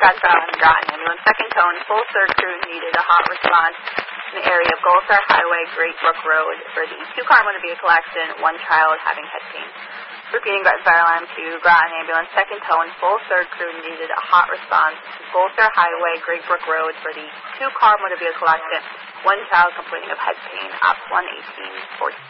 Scotts Valley and Groton ambulance. Second tone, full third crew needed a hot response in the area of Goldstar Highway, Great Brook Road for the two-car motor vehicle accident, one child having head pain. Repeating fire alarm to Groton ambulance. Second tone, full third crew needed a hot response to Goldstar Highway, Great Brook Road for the two-car motor vehicle accident, one child complaining of head pain. Ops 11840.